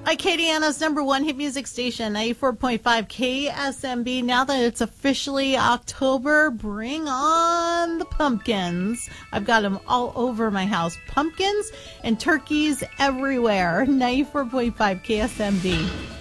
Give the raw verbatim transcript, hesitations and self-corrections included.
Acadiana's number one hit music station, ninety-four point five K S M B. Now that it's officially October, bring on the pumpkins. I've got them all over my house. Pumpkins and turkeys everywhere. ninety-four point five K S M B.